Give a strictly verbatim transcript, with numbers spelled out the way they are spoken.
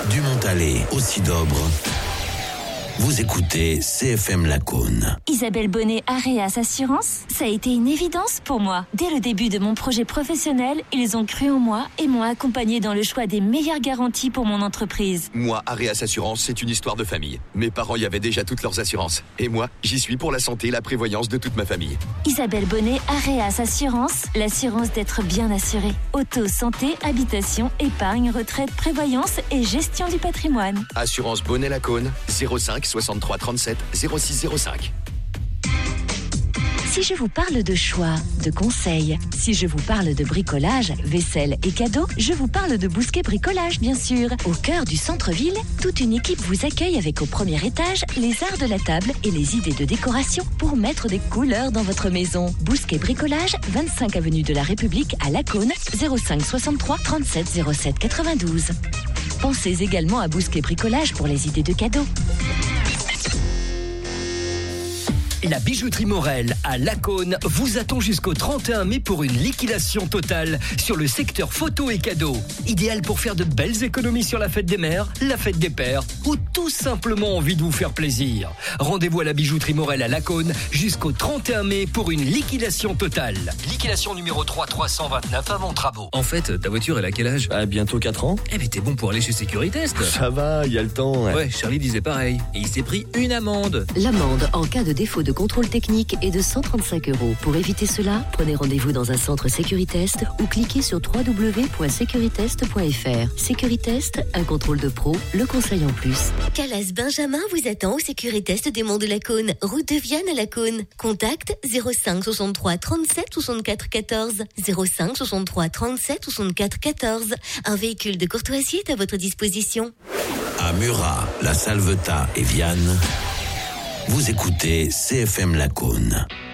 du Montalet au Sidobre. Vous écoutez C F M Lacaune. Isabelle Bonnet, Areas Assurance, ça a été une évidence pour moi. Dès le début de mon projet professionnel, ils ont cru en moi et m'ont accompagné dans le choix des meilleures garanties pour mon entreprise. Moi, Areas Assurance, c'est une histoire de famille. Mes parents y avaient déjà toutes leurs assurances. Et moi, j'y suis pour la santé et la prévoyance de toute ma famille. Isabelle Bonnet, Areas Assurance, l'assurance d'être bien assuré. Auto, santé, habitation, épargne, retraite, prévoyance et gestion du patrimoine. Assurance Bonnet Lacaune, zéro cinq soixante-trois trente-sept zéro six zéro cinq. Si je vous parle de choix, de conseils, si je vous parle de bricolage, vaisselle et cadeaux, je vous parle de Bousquet Bricolage, bien sûr. Au cœur du centre-ville, toute une équipe vous accueille avec au premier étage les arts de la table et les idées de décoration pour mettre des couleurs dans votre maison. Bousquet Bricolage, vingt-cinq avenue de la République à Lacaune, zéro cinq soixante-trois trente-sept zéro sept quatre-vingt-douze. Pensez également à Bousquet Bricolage pour les idées de cadeaux. La bijouterie Morel à Lacaune vous attend jusqu'au trente et un mai pour une liquidation totale sur le secteur photos et cadeaux. Idéal pour faire de belles économies sur la fête des mères, la fête des pères ou tout simplement envie de vous faire plaisir. Rendez-vous à la bijouterie Morel à Lacaune jusqu'au trente et un mai pour une liquidation totale. Liquidation numéro trois trois cent vingt-neuf avant travaux. En fait, ta voiture elle a quel âge? Ah, bientôt quatre ans. Eh mais t'es bon pour aller chez Sécuritest. Ça va, il y a le temps. Ouais. ouais, Charlie disait pareil. Et il s'est pris une amende. L'amende en cas de défaut de contrôle technique est de cent trente-cinq euros. Pour éviter cela, prenez rendez-vous dans un centre Sécuritest ou cliquez sur w w w point sécuritest point f r. Sécuritest, un contrôle de pro, le conseil en plus. Calas Benjamin vous attend au Sécuritest des Monts de Lacaune, route de Vienne à Lacaune. Contact zéro cinq soixante-trois trente-sept soixante-quatre quatorze. zéro cinq soixante-trois trente-sept soixante-quatre quatorze. Un véhicule de courtoisie est à votre disposition. À Murat, La Salvetat et Vianne, vous écoutez C F M Lacaune.